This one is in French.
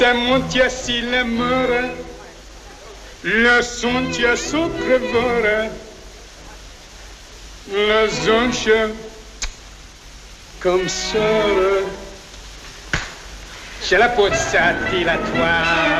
Te montia si le mără, le suntia sopra vără, le zonșă comme sœur. Je la pose ça, la toi.